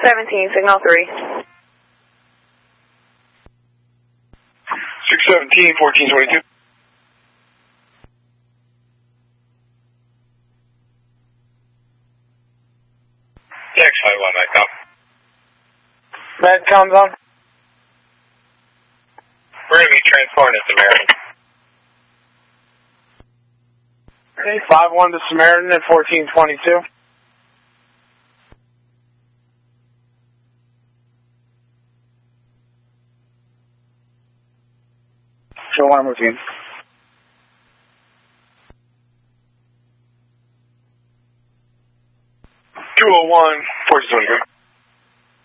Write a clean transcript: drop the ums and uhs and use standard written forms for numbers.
617, signal 3. 617, 1422. X51, Medcom. Medcom's on. We're going to be transporting to Samaritan. Okay, 5-1 to Samaritan at 1422. Show 1 routine. 201, 1423.